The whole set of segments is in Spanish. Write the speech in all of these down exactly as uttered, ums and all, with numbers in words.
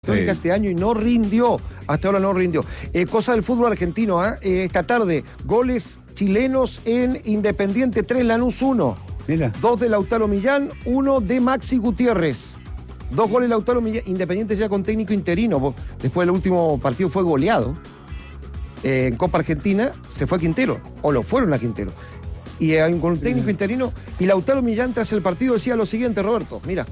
Sí. Este año y no rindió, hasta ahora no rindió. Eh, cosa del fútbol argentino, ¿eh? Eh, esta tarde, goles chilenos en Independiente tres, Lanús uno. Mira. Dos de Lautaro Millán, uno de Maxi Gutiérrez. Dos goles Lautaro Millán, Independiente ya con técnico interino, después del último partido fue goleado. Eh, en Copa Argentina se fue a Quintero, o lo fueron a Quintero. Y eh, con un técnico sí. interino, y Lautaro Millán tras el partido decía lo siguiente, Roberto, mira.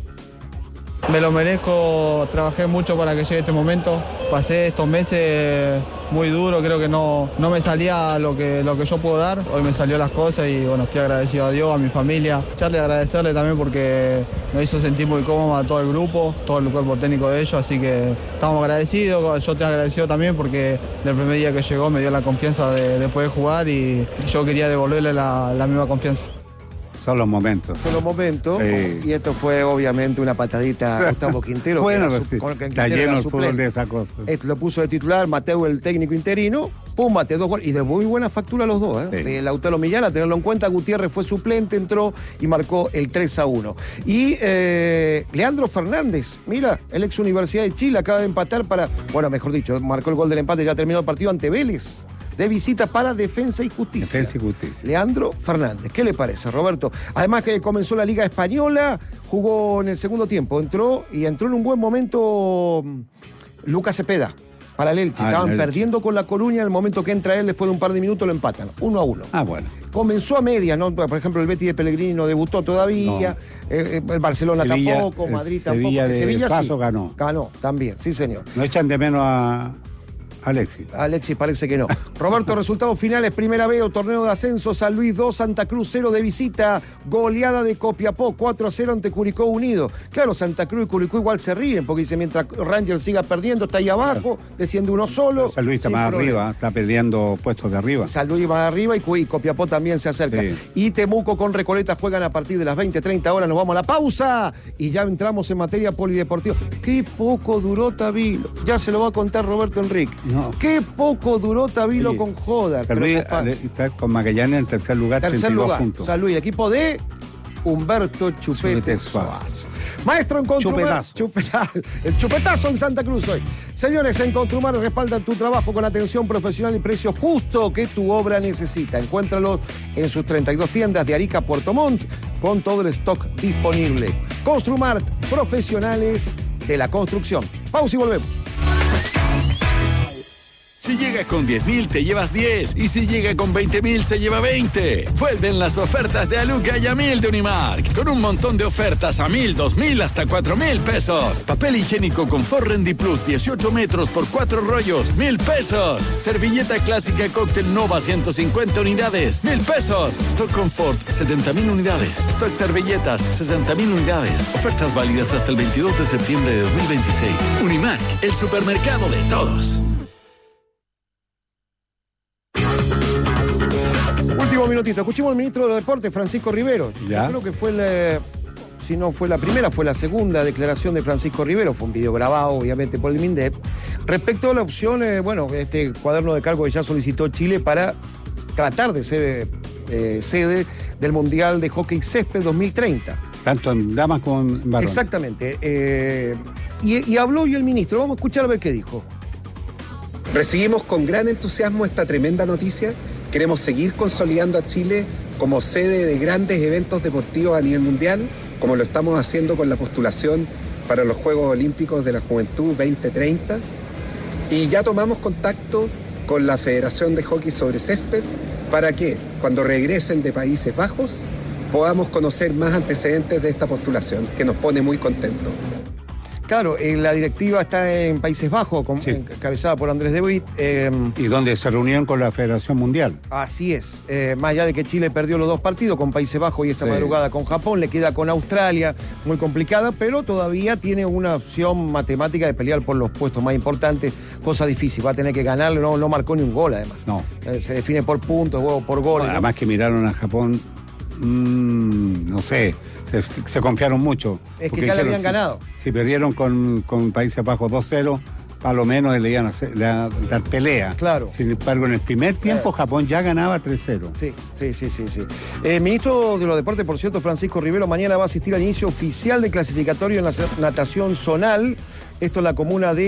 Me lo merezco, trabajé mucho para que llegue este momento. Pasé estos meses muy duros, creo que no, no me salía lo que, lo que yo puedo dar. Hoy me salió las cosas y bueno, estoy agradecido a Dios, a mi familia. Charlie, agradecerle también porque me hizo sentir muy cómodo a todo el grupo, todo el cuerpo técnico de ellos, así que estamos agradecidos. Yo te agradecido también porque el primer día que llegó me dio la confianza de, de poder jugar y yo quería devolverle la, la misma confianza. Son los momentos. Son los momentos. Sí. Y esto fue obviamente una patadita a Gustavo Quintero. Bueno, que sí. con el que Está lleno el fútbol de esa cosa. Esto lo puso de titular Mateo, el técnico interino. Pum, bate dos goles. Y de muy buena factura los dos, ¿eh? Sí. De Lautaro Millán, a tenerlo en cuenta. Gutiérrez fue suplente, entró y marcó el tres a uno. Y eh, Leandro Fernández, mira, el ex Universidad de Chile acaba de empatar para, bueno, mejor dicho, marcó el gol del empate, ya terminó el partido ante Vélez. De visita para Defensa y Justicia. Defensa y Justicia. Leandro Fernández. ¿Qué le parece, Roberto? Además que comenzó la Liga Española, jugó en el segundo tiempo, entró y entró en un buen momento Lucas Cepeda para el Elche. Ah, Estaban el... perdiendo con La Coruña, en el momento que entra él, después de un par de minutos lo empatan, uno a uno. Ah, bueno. Comenzó a media, ¿no? Por ejemplo, el Betis de Pellegrini no debutó todavía, no. eh, el Barcelona Sevilla, tampoco, Madrid tampoco. Sevilla de Sevilla Paso sí. ganó. Ganó, también, sí señor. No echan de menos a... Alexis. Alexis parece que no. Roberto, resultados finales, primera B o torneo de ascenso, San Luis dos, Santa Cruz cero de visita, goleada de Copiapó, cuatro a cero ante Curicó Unido. Claro, Santa Cruz y Curicó igual se ríen, porque dice, mientras Rangers siga perdiendo, está ahí abajo, claro. Desciende uno solo. San Luis está más problema. arriba, está perdiendo puestos de arriba. San Luis más arriba y, y Copiapó también se acerca. Sí. Y Temuco con Recoleta juegan a partir de las veinte, treinta horas, nos vamos a la pausa y ya entramos en materia polideportiva. Qué poco duró Tavilo, ya se lo va a contar Roberto Enrique. No. Qué poco duró Tavilo sí. con Joda. San Luis está con Magallanes en tercer lugar, tercer lugar. Puntos. San Luis, el equipo de Humberto Chupete, Chupete Suazo. Maestro en Contrumar. Chupetazo. Chupetazo. El chupetazo en Santa Cruz hoy. Señores, en Contrumar respaldan tu trabajo con atención profesional y precio justo que tu obra necesita. Encuéntralo en sus treinta y dos tiendas de Arica a Puerto Montt con todo el stock disponible. Construmart, profesionales de la construcción. Pausa y volvemos. Si llega con diez mil, te llevas diez. Y si llega con veinte mil, se lleva veinte. Vuelven las ofertas de Aluca y a mil de Unimark. Con un montón de ofertas a mil, dos mil, hasta cuatro mil pesos. Papel higiénico Confort Rendi Plus, dieciocho metros por cuatro rollos, mil pesos. Servilleta clásica Cóctel Nova, ciento cincuenta unidades, mil pesos. Stock Confort, setenta mil unidades. Stock Servilletas, sesenta mil unidades. Ofertas válidas hasta el veintidós de septiembre de dos mil veintiséis. Unimark, el supermercado de todos. Último minutito. Escuchemos al ministro de Deportes, Francisco Rivero. ¿Ya? Creo que fue, el, si no fue la primera, fue la segunda declaración de Francisco Rivero. Fue un video grabado, obviamente, por el MINDEP. Respecto a la opción, eh, bueno, este cuaderno de cargo que ya solicitó Chile para tratar de ser eh, sede del Mundial de Hockey Césped dos mil treinta. Tanto en damas como en varones. Exactamente. Eh, y, y habló hoy el ministro. Vamos a escuchar a ver qué dijo. Recibimos con gran entusiasmo esta tremenda noticia. Queremos seguir consolidando a Chile como sede de grandes eventos deportivos a nivel mundial, como lo estamos haciendo con la postulación para los Juegos Olímpicos de la Juventud veinte treinta. Y ya tomamos contacto con la Federación de Hockey sobre Césped para que, cuando regresen de Países Bajos, podamos conocer más antecedentes de esta postulación, que nos pone muy contentos. Claro, eh, la directiva está en Países Bajos, con, sí. encabezada por Andrés de Witt. Eh, y donde se reunieron con la Federación Mundial. Así es. Eh, más allá de que Chile perdió los dos partidos con Países Bajos y esta sí. madrugada con Japón, le queda con Australia, muy complicada, pero todavía tiene una opción matemática de pelear por los puestos más importantes, cosa difícil. Va a tener que ganarlo, no, no marcó ni un gol además. No. Eh, se define por puntos, o por goles. Bueno, además que miraron a Japón, mmm, no sé... Se, se confiaron mucho. Es que ya le habían si, ganado. Si perdieron con, con Países Bajos dos cero, a lo menos le iban a hacer, la, la pelea. Claro. Sin embargo, en el primer tiempo, eh. Japón ya ganaba tres cero. Sí, sí, sí, sí. sí. El ministro de los Deportes, por cierto, Francisco Rivero, mañana va a asistir al inicio oficial de clasificatorio en la natación zonal Esto es la comuna de